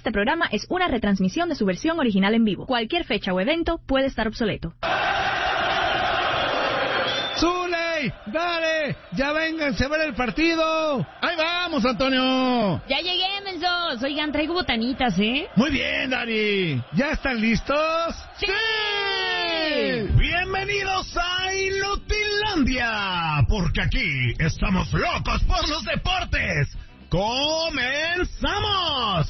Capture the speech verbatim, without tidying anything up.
Este programa es una retransmisión de su versión original en vivo. Cualquier fecha o evento puede estar obsoleto. ¡Zuley! ¡Dale! ¡Ya vénganse a ver el partido! ¡Ahí vamos, Antonio! Ya llegué, mensos. Oigan, traigo botanitas, ¿eh? Muy bien, Dani. ¿Ya están listos? ¡Sí! Bienvenidos a Inutilandia, porque aquí estamos locos por los deportes. ¡Comenzamos!